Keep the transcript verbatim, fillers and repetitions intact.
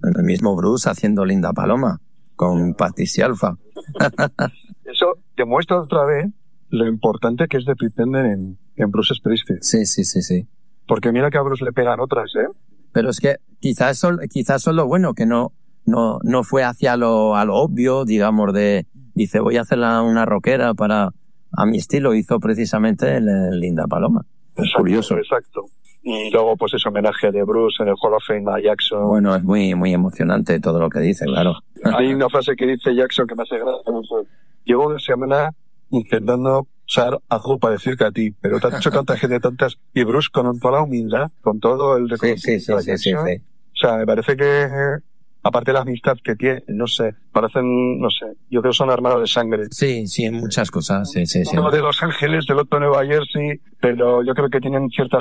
El mismo Bruce haciendo Linda Paloma con Patricia Alfa. Eso demuestra otra vez lo importante que es de Pretender en, en Bruce Springsteen. Sí, sí, sí, sí. Porque mira que a Bruce le pegan otras, ¿eh? Pero es que quizás eso, quizás eso es lo bueno, que no, no, no fue hacia lo, a lo obvio, digamos, de, dice, voy a hacer una rockera para, a mi estilo, hizo precisamente el, el Linda Paloma. Es exacto, curioso. Exacto. Y luego, pues ese homenaje de Bruce en el Hall of Fame a Jackson. Bueno, es muy, muy emocionante todo lo que dice, claro. Hay una frase que dice Jackson que me hace gracia. Llevo una semana intentando usar algo para decir que a ti, pero te ha dicho tanta gente, tantas, y Bruce con toda la humildad, con todo el reconocimiento. Sí, sí, sí, sí, sí, sí. O sea, me parece que, aparte de la amistad que tiene, no sé, parecen, no sé, yo creo que son hermanos de sangre. Sí, sí, en muchas cosas, sí, sí, sí. Uno de Los Ángeles, del otro de Nueva Jersey, pero yo creo que tienen ciertas